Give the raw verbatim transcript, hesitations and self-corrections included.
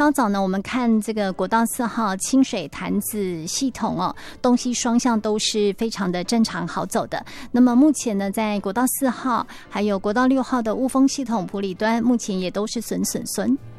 稍早呢，我们看这个国道四号清水潭子系统哦，东西双向都是非常的正常好走的。那么目前呢，在国道四号还有国道六号的雾峰系统埔里端，目前也都是损损损。